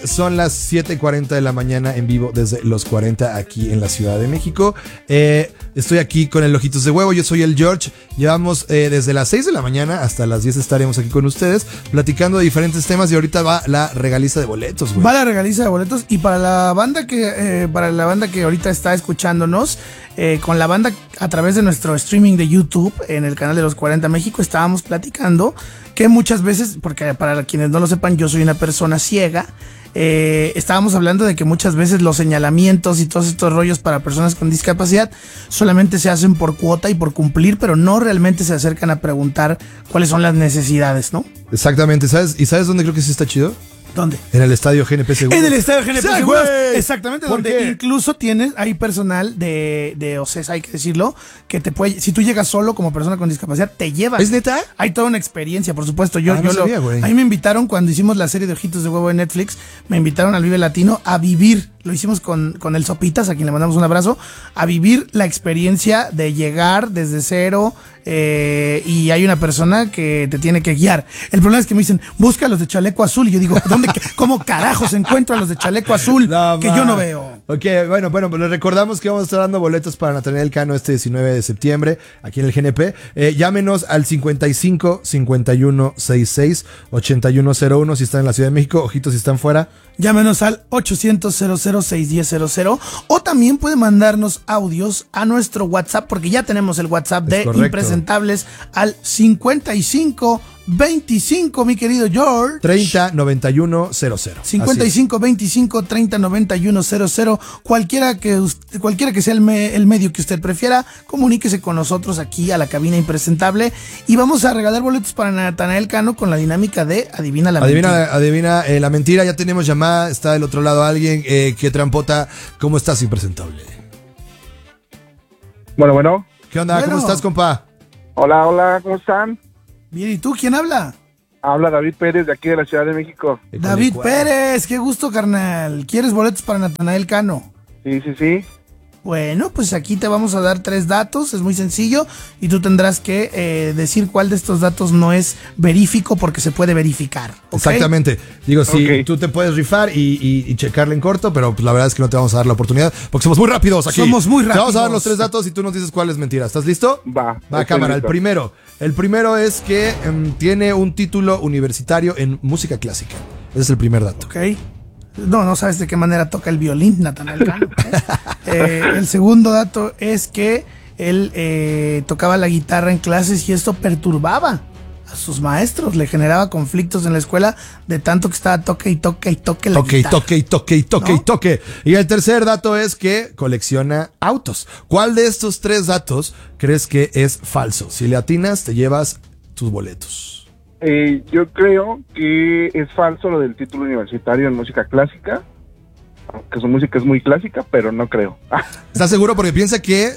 Son las 7:40 de la mañana en vivo desde Los 40 aquí en la Ciudad de México. Estoy aquí con el Ojitos de Huevo, yo soy el George. Llevamos desde las 6 de la mañana hasta las 10 estaremos aquí con ustedes platicando de diferentes temas y ahorita va la regaliza de boletos, güey. Va la regaliza de boletos y para la banda que ahorita está escuchándonos, con la banda a través de nuestro streaming de YouTube en el canal de Los 40 México, estábamos platicando que muchas veces, porque para quienes no lo sepan, yo soy una persona ciega. Estábamos hablando de que muchas veces los señalamientos y todos estos rollos para personas con discapacidad solamente se hacen por cuota y por cumplir, pero no realmente se acercan a preguntar cuáles son las necesidades, ¿no? Exactamente, ¿sabes? ¿Y sabes dónde creo que sí está chido? ¿Dónde? En el estadio GNP Seguros. En el estadio GNP ¡Sí, Seguros. güey! Exactamente, donde incluso hay personal de OCESA, hay que decirlo, que te puede, si tú llegas solo como persona con discapacidad, te llevan. ¿Es neta? Hay toda una experiencia, por supuesto. No sabía, güey. A mí me invitaron cuando hicimos la serie de Ojitos de Huevo en Netflix, me invitaron al Vive Latino a vivir. Lo hicimos con el Sopitas, a quien le mandamos un abrazo, a vivir la experiencia de llegar desde cero, y hay una persona que te tiene que guiar. El problema es que me dicen, busca a los de chaleco azul, y yo digo, ¿cómo carajos encuentro a los de chaleco azul que yo no veo? Ok, bueno, pues les recordamos que vamos a estar dando boletos para Natanael Cano este 19 de septiembre, aquí en el GNP. Llámenos al 55 51 66 8101 si están en la Ciudad de México, ojitos si están fuera. Llámenos al 800-00-610-00 o también puede mandarnos audios a nuestro WhatsApp, porque ya tenemos el WhatsApp de Impresentables al 5525, mi querido George. 309100. 5525 309100. Cualquiera que sea el medio que usted prefiera, comuníquese con nosotros aquí a la cabina Impresentable y vamos a regalar boletos para Natanael Cano con la dinámica de Adivina la Mentira. Adivina la mentira, ya tenemos llamada, está del otro lado alguien. ¿Qué trampota? ¿Cómo estás, Impresentable? Bueno. ¿Qué onda? ¿Cómo estás, compa? Hola, ¿cómo están? Bien, ¿y tú? ¿Quién habla? Habla David Pérez de aquí de la Ciudad de México. David Pérez, qué gusto, carnal. ¿Quieres boletos para Natanael Cano? Sí. Bueno, pues aquí te vamos a dar 3 datos, es muy sencillo y tú tendrás que decir cuál de estos datos no es verífico porque se puede verificar, ¿okay? Exactamente. Digo, sí, tú te puedes rifar y checarle en corto, pero pues la verdad es que no te vamos a dar la oportunidad porque somos muy rápidos aquí. Somos muy rápidos. Te vamos a dar los 3 datos y tú nos dices cuál es mentira. ¿Estás listo? Va, cámara. Listo. El primero es que tiene un título universitario en música clásica. Ese es el primer dato. Ok. No sabes de qué manera toca el violín, Natanael Cano. El segundo dato es que él tocaba la guitarra en clases y esto perturbaba a sus maestros, le generaba conflictos en la escuela de tanto que estaba toque la guitarra. Toque. Y el tercer dato es que colecciona autos. ¿Cuál de estos 3 datos crees que es falso? Si le atinas, te llevas tus boletos. Yo creo que es falso lo del título universitario en música clásica, aunque su música es muy clásica, pero no creo. ¿Estás seguro? Porque piensa que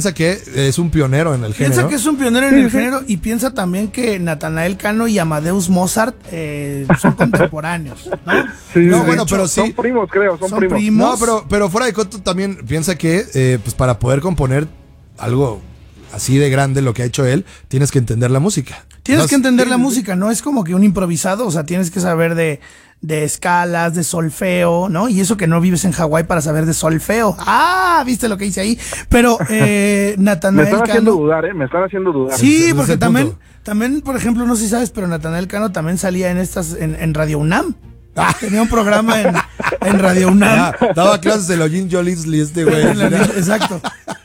es un pionero en el género. Piensa que es un pionero en el género y piensa también que Natanael Cano y Amadeus Mozart son contemporáneos, ¿no? Pero sí. Son primos, creo, son primos. No, pero fuera de coto también piensa que pues para poder componer algo así de grande lo que ha hecho él, tienes que entender la música. Tienes que entender la música, no es como que un improvisado, o sea, tienes que saber de escalas, de solfeo, ¿no? Y eso que no vives en Hawái para saber de solfeo. Ah, ¿viste lo que hice ahí? Pero Natanael Cano... Me están haciendo dudar. Sí, porque también, por ejemplo, no sé si sabes, pero Natanael Cano también salía en Radio UNAM. Tenía un programa en Radio UNAM. Daba clases de Login Jolisli este güey. Exacto.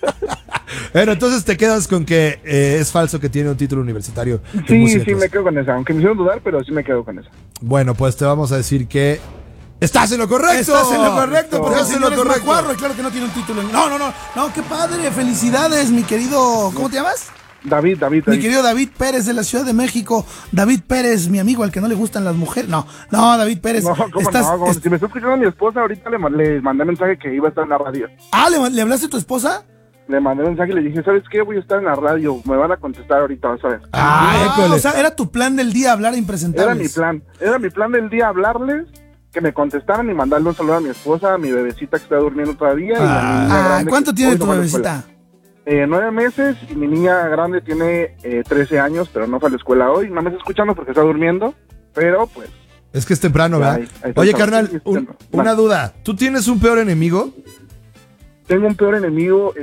Bueno, entonces te quedas con que es falso que tiene un título universitario. Sí, me quedo con esa. Aunque me hicieron dudar, pero sí me quedo con esa. Bueno, pues te vamos a decir que estás en lo correcto. Estás en lo correcto, porque estás en lo correcto. Claro que no tiene un título. No, qué padre, felicidades, mi querido. ¿Cómo te llamas? David. Mi querido David Pérez de la Ciudad de México. David Pérez, mi amigo al que no le gustan las mujeres. No, David Pérez. Si me está escuchando mi esposa, ahorita le mandé mensaje que iba a estar en la radio. ¿Le hablaste a tu esposa? Le mandé mensaje y le dije, ¿sabes qué? Voy a estar en la radio, me van a contestar ahorita, vas a ver. O sea, ¿era tu plan del día hablar a Impresentables? Era mi plan del día hablarles, que me contestaran y mandarle un saludo a mi esposa, a mi bebecita que está durmiendo todavía. Y la niña grande ¿cuánto tiene tu bebecita? 9 meses y mi niña grande tiene 13 años, pero no fue a la escuela hoy. No me está escuchando porque está durmiendo, pero pues Es que es temprano, Ya, ¿verdad? ahí está Oye, el carnal, sábado. Sí, es temprano. una duda. ¿Tú tienes un peor enemigo? Tengo un peor enemigo,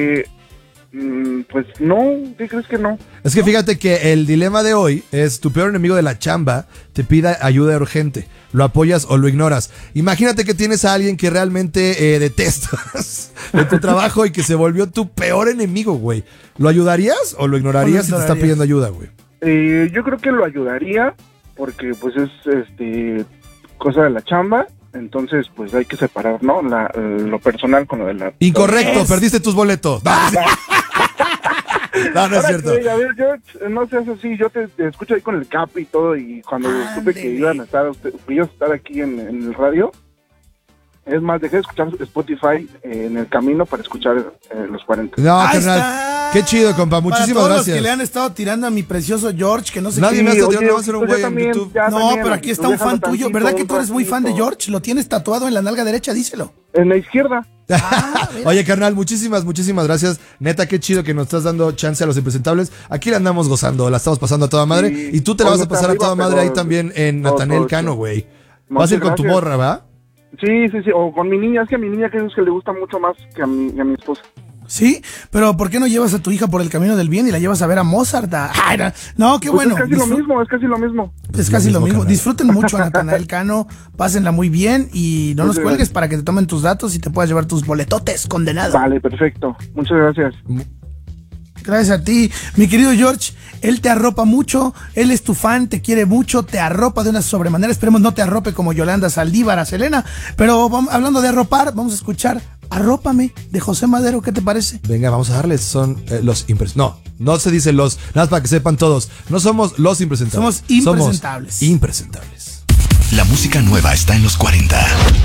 pues no, ¿qué crees que no? Es que fíjate que el dilema de hoy es tu peor enemigo de la chamba te pida ayuda urgente. ¿Lo apoyas o lo ignoras? Imagínate que tienes a alguien que realmente detestas de tu trabajo y que se volvió tu peor enemigo, güey. ¿Lo ayudarías o lo ignorarías si te está pidiendo ayuda, güey? Yo creo que lo ayudaría porque pues es cosa de la chamba, entonces pues hay que separar, ¿no? Lo personal con lo de la... Incorrecto, perdiste tus boletos. No, no es cierto. A ver, yo no seas así, yo te escucho ahí con el cap y todo, y cuando supe que iban a estar, ibas a estar aquí en el radio, es más, dejé de escuchar Spotify en el camino para escuchar los 40. No, Ahí carnal. está. Qué chido, compa. Muchísimas Para todos gracias. los que le han estado tirando a mi precioso George, que no sé Nadie qué. me ha estado oye, tirando, vamos a hacer un pues güey yo en también, YouTube. ya No, también, pero aquí está un déjalo fan tuyo. tantito, ¿Verdad que un tú eres muy fan de ratito. George? Lo tienes tatuado en la nalga derecha, díselo. En la izquierda. Mira. Oye, carnal, muchísimas gracias. Neta, qué chido que nos estás dando chance a los impresentables. Aquí la andamos gozando, la estamos pasando a toda madre. Sí. Y tú te la vas a Hoy no pasar a está toda arriba, madre ahí pero también en todo Natanael Cano, chido. güey. Vas a ir con tu Gracias. morra, ¿va? Sí, o con mi niña, es que a mi niña creo que le gusta mucho más que a mi esposa. Sí, pero ¿por qué no llevas a tu hija por el camino del bien y la llevas a ver a Mozart? Ay, no, qué Pues bueno. es casi lo mismo, es casi lo mismo. Es casi lo mismo. carnal. Disfruten mucho a Natanael Cano, pásenla muy bien y no nos Muchas cuelgues gracias. para que te tomen tus datos y te puedas llevar tus boletotes, condenado. Vale, perfecto. Muchas gracias. Gracias a ti, mi querido George. Él te arropa mucho, él es tu fan, te quiere mucho, te arropa de una sobremanera. Esperemos no te arrope como Yolanda Saldívar a Selena. Pero hablando de arropar, vamos a escuchar Arrópame de José Madero. ¿Qué te parece? Venga, vamos a darles. Son los impresentables. No se dice los. Nada más para que sepan todos. No somos los impresentables. Somos impresentables. Somos impresentables. La música nueva está en los 40.